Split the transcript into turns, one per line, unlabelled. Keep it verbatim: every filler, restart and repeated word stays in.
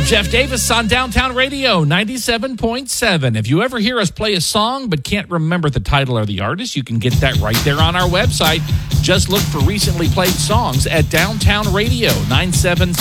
I'm Jeff Davis on Downtown Radio ninety-seven point seven. If you ever hear us play a song but can't remember the title or the artist, you can get that right there on our website. Just look for recently played songs at Downtown Radio nine seven